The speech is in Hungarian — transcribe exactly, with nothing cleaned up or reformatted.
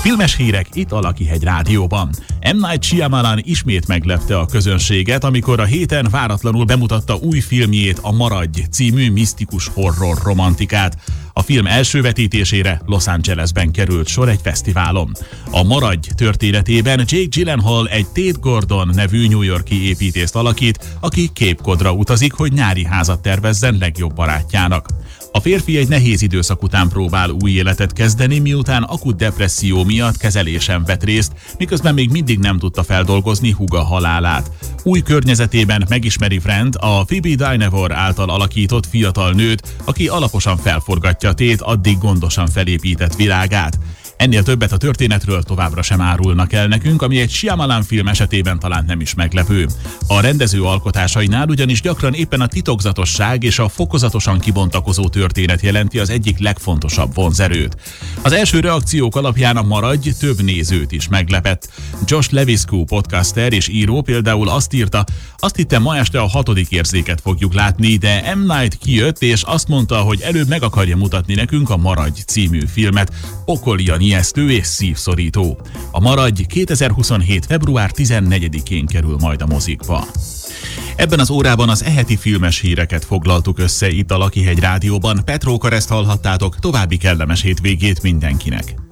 Filmes hírek itt a Lakihegy Rádióban. M. Night Shyamalan ismét meglepte a közönséget, amikor a héten váratlanul bemutatta új filmjét, a Maradj című misztikus horror romantikát. A film első vetítésére Los Angelesben került sor egy fesztiválon. A Maradj történetében Jake Gyllenhaal egy Tate Gordon nevű New York-i építészt alakít, aki Cape Codra utazik, hogy nyári házat tervezzen legjobb barátjának. A férfi egy nehéz időszak után próbál új életet kezdeni, miután akut depresszió miatt kezelésen vett részt, miközben még mindig nem tudta feldolgozni húga halálát. Új környezetében megismeri Friend, a Phoebe Dynevor által alakított fiatal nőt, aki alaposan felforgatja Tate addig gondosan felépített világát. Ennél többet a történetről továbbra sem árulnak el nekünk, ami egy Shyamalan film esetében talán nem is meglepő. A rendező alkotásainál ugyanis gyakran éppen a titokzatosság és a fokozatosan kibontakozó történet jelenti az egyik legfontosabb vonzerőt. Az első reakciók alapján a Maradj több nézőt is meglepett. Josh Leviscu podcaster és író például azt írta: azt hittem, ma este a hatodik érzéket fogjuk látni, de M. Night kijött és azt mondta, hogy előbb meg akarja mutatni nekünk a Maradj című filmet. Pokolian ijesztő és szívszorító. A Maradj kétezer-huszonhét. február tizennegyedikén kerül majd a mozikba. Ebben az órában az eheti filmes híreket foglaltuk össze itt a Lakihegy Rádióban. Petróka Reszt hallhattátok, további kellemes hétvégét mindenkinek.